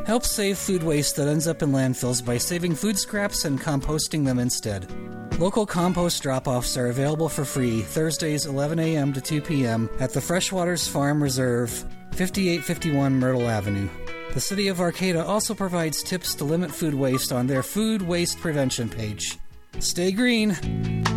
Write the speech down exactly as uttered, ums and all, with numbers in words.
Help save food waste that ends up in landfills by saving food scraps and composting them instead. Local compost drop-offs are available for free Thursdays eleven a.m. to two p.m. at the Freshwaters Farm Reserve, fifty-eight fifty-one Myrtle Avenue. The City of Arcata also provides tips to limit food waste on their food waste prevention page. Stay green!